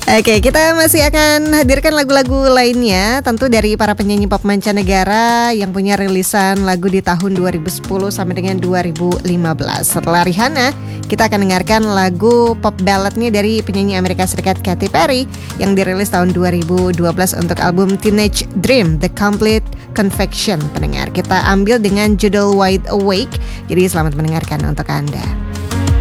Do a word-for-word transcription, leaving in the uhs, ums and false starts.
Oke, kita masih akan hadirkan lagu-lagu lainnya, tentu dari para penyanyi pop mancanegara yang punya rilisan lagu di tahun dua ribu sepuluh sampai dengan dua ribu lima belas. Setelah Rihanna, kita akan dengarkan lagu pop balladnya dari penyanyi Amerika Serikat Katy Perry yang dirilis tahun dua ribu dua belas untuk album Teenage Dream, The Complete Confection. Pendengar, kita ambil dengan judul Wide Awake. Jadi selamat mendengarkan untuk Anda.